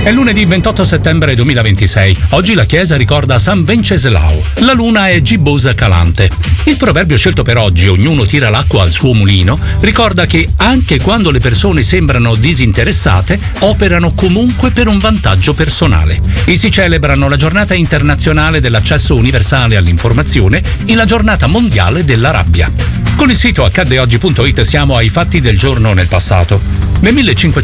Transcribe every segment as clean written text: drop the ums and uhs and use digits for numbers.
È lunedì 28 settembre 2026. Oggi la Chiesa ricorda San Venceslao. La luna è gibbosa calante. Il proverbio scelto per oggi, ognuno tira l'acqua al suo mulino, ricorda che anche quando le persone sembrano disinteressate, operano comunque per un vantaggio personale. E si celebrano la giornata internazionale dell'accesso universale all'informazione e la giornata mondiale della rabbia. Con il sito accaddeoggi.it siamo ai fatti del giorno nel passato. Nel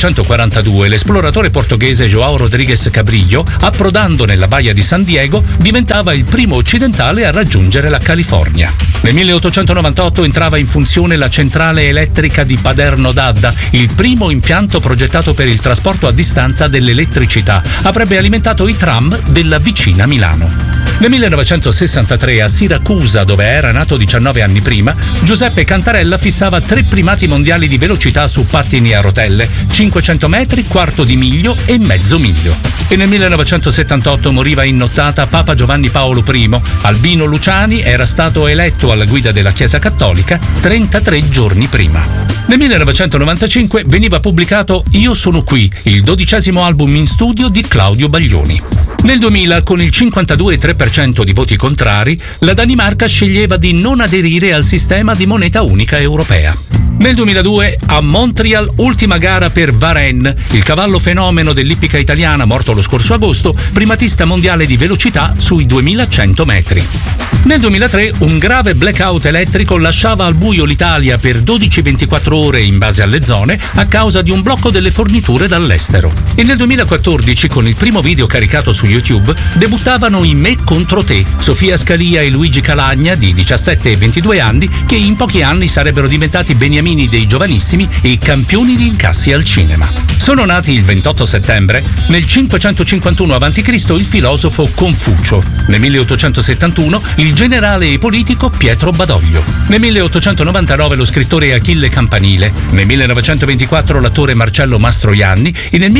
1542 l'esploratore portoghese João Rodrigues Cabrillo, approdando nella baia di San Diego, diventava il primo occidentale a raggiungere la California. Nel 1898 entrava in funzione la centrale elettrica di Paderno d'Adda, il primo impianto progettato per il trasporto a distanza dell'elettricità. Avrebbe alimentato i tram della vicina Milano. Nel 1963 a Siracusa, dove era nato 19 anni prima, Giuseppe Cantarella fissava 3 primati mondiali di velocità su pattini a rotelle, 500 metri, quarto di miglio e mezzo miglio. E nel 1978 moriva in nottata Papa Giovanni Paolo I. Albino Luciani era stato eletto alla guida della Chiesa Cattolica 33 giorni prima. Nel 1995 veniva pubblicato Io sono qui, il 12° album in studio di Claudio Baglioni. Nel 2000, con il 52,3% di voti contrari, la Danimarca sceglieva di non aderire al sistema di moneta unica europea. Nel 2002, a Montreal, ultima gara per Varenne, il cavallo fenomeno dell'ippica italiana morto lo scorso agosto, primatista mondiale di velocità sui 2100 metri. Nel 2003 un grave blackout elettrico lasciava al buio l'Italia per 12-24 ore in base alle zone a causa di un blocco delle forniture dall'estero. E nel 2014, con il primo video caricato su YouTube, debuttavano i Me contro te, Sofia Scalia e Luigi Calagna di 17 e 22 anni, che in pochi anni sarebbero diventati beniamini dei giovanissimi e campioni di incassi al cinema. Sono nati il 28 settembre, nel 551 a.C. il filosofo Confucio, nel 1871 il generale e politico Pietro Badoglio, nel 1899 lo scrittore Achille Campanile, nel 1924 l'attore Marcello Mastroianni e nel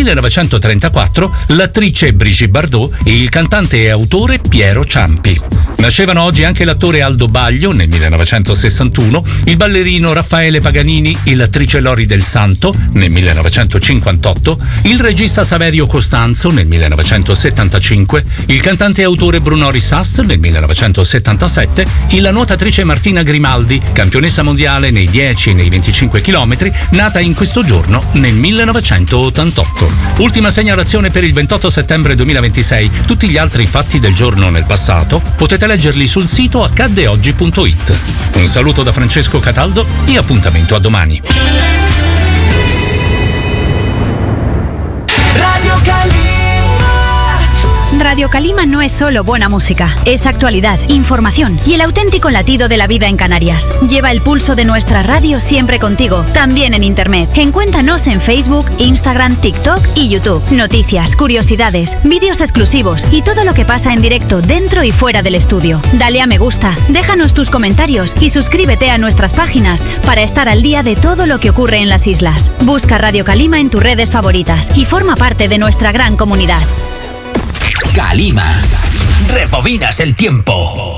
1934 l'attrice Brigitte Bardot e il cantante e autore Piero Ciampi. Nascevano oggi anche l'attore Aldo Baglio nel 1961, il ballerino Raffaele Paganini e l'attrice Lori Del Santo nel 1958, il regista Saverio Costanzo nel 1975, il cantante e autore Bruno Risas nel 1977 e la nuotatrice Martina Grimaldi, campionessa mondiale nei 10 e nei 25 km, nata in questo giorno nel 1988. Ultima segnalazione per il 28 settembre 2026. Tutti gli altri fatti del giorno nel passato potete leggerli sul sito accaddeoggi.it. Un saluto da Francesco Cataldo e appuntamento a domani. Radio Calima no es solo buena música, es actualidad, información y el auténtico latido de la vida en Canarias. Lleva el pulso de nuestra radio siempre contigo, también en internet. Encuéntranos en Facebook, Instagram, TikTok y YouTube. Noticias, curiosidades, vídeos exclusivos y todo lo que pasa en directo dentro y fuera del estudio. Dale a me gusta, déjanos tus comentarios y suscríbete a nuestras páginas para estar al día de todo lo que ocurre en las islas. Busca Radio Calima en tus redes favoritas y forma parte de nuestra gran comunidad. Calima. Rebobinas el tiempo.